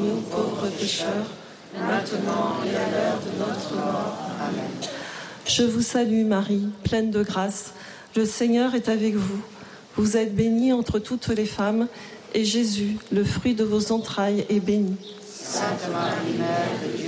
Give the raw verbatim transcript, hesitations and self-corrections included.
nous, pauvres pécheurs, maintenant et à l'heure de notre mort. Amen. Je vous salue Marie, pleine de grâce. Le Seigneur est avec vous. Vous êtes bénie entre toutes les femmes, et Jésus, le fruit de vos entrailles, est béni. Sainte Marie, Mère de Dieu,